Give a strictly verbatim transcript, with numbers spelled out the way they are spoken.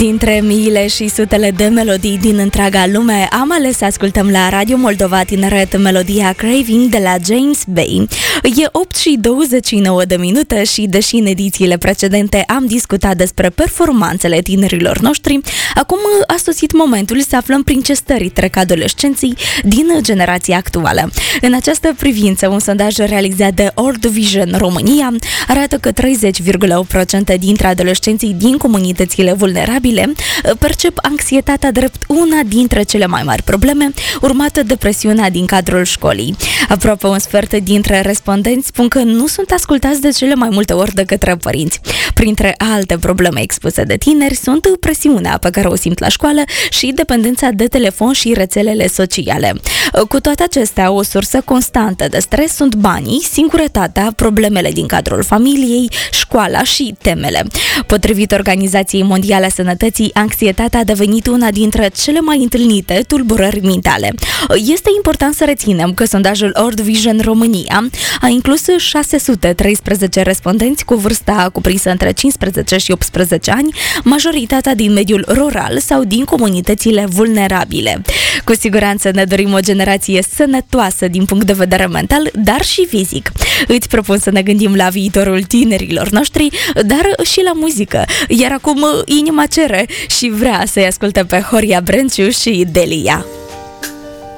Dintre miile și sutele de melodii din întreaga lume, am ales să ascultăm la Radio Moldova Tineret melodia Craving de la James Bay. E opt și douăzeci și nouă de minute și, deși în edițiile precedente am discutat despre performanțele tinerilor noștri, acum a sosit momentul să aflăm prin ce stări trec adolescenții din generația actuală. În această privință, un sondaj realizat de World Vision România arată că treizeci virgulă opt la sută dintre adolescenții din comunitățile vulnerabile percep anxietatea drept una dintre cele mai mari probleme, urmată de presiunea din cadrul școlii. Aproape un sfert dintre respondenți spun că nu sunt ascultați de cele mai multe ori de către părinți. Printre alte probleme expuse de tineri sunt presiunea pe care o simt la școală și dependența de telefon și rețelele sociale. Cu toate acestea, o sursă constantă de stres sunt banii, singurătatea, problemele din cadrul familiei, școala și temele. Potrivit Organizației Mondiale a Sănătății, anxietatea a devenit una dintre cele mai întâlnite tulburări mentale. Este important să reținem că sondajul World Vision România a inclus șase sute treisprezece respondenți cu vârsta cuprinsă între cincisprezece și optsprezece ani, majoritatea din mediul rural sau din comunitățile vulnerabile. Cu siguranță ne dorim o generație sănătoasă din punct de vedere mental, dar și fizic. Îți propun să ne gândim la viitorul tinerilor noștri, dar și la muzică. Iar acum inima cere și vrea să-i asculte pe Horia Brenciu și Delia.